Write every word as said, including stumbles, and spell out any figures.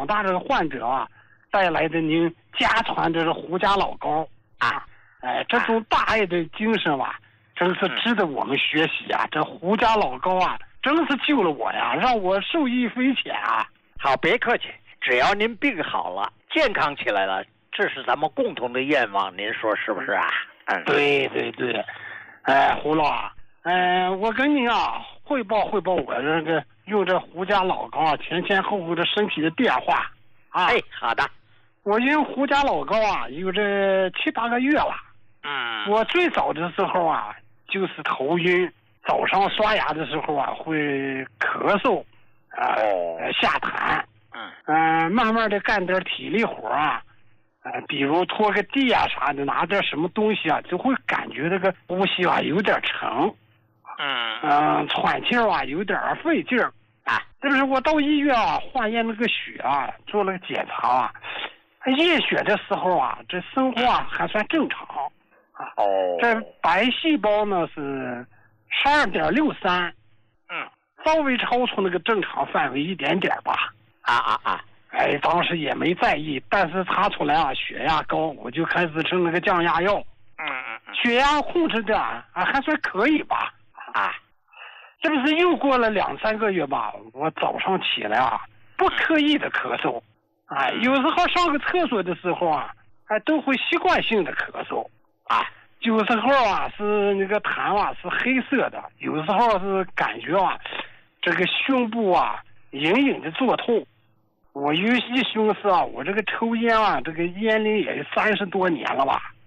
广大的患者啊带来的您家传的这胡家老膏啊，哎，这种大爱的精神吧，真是值得我们学习啊！这胡家老膏啊，真是救了我呀，让我受益匪浅啊！ 好，别客气，只要您病好了，健康起来了，这是咱们共同的愿望，您说是不是啊？嗯， 对对对，哎，胡老啊，嗯、呃，我跟您啊汇报汇报我这个用这胡家老膏啊前前后后的身体的变化啊。 哎，好的。 我用胡家老膏啊有这七八个月了。 嗯， 我最早的时候啊就是头晕，早上刷牙的时候啊会咳嗽，啊、呃哦、下痰。 嗯嗯、呃，慢慢的干点体力活啊。呃，比如拖个地啊啥的，拿点什么东西啊，就会感觉这个呼吸啊有点沉， 嗯嗯、呃，喘气儿啊有点费劲儿啊。这不是我到医院啊化验那个血啊，做了个检查啊，验血的时候啊，这生活啊还算正常啊。 哦， 这白细胞呢是十二点六三， 嗯， 稍微超出那个正常范围一点点吧。 啊啊啊！ 哎，当时也没在意，但是查出来啊血压高，我就开始吃那个降压药。 嗯嗯嗯， 血压控制的啊还算可以吧？ 啊， 这不是又过了两三个月吧？我早上起来啊，不刻意的咳嗽，哎，有时候上个厕所的时候啊，哎，都会习惯性的咳嗽啊。有时候啊是那个痰啊是黑色的，有时候是感觉啊这个胸部啊隐隐的作痛。我有一寻思啊，我这个抽烟啊，这个烟龄也三十多年了吧，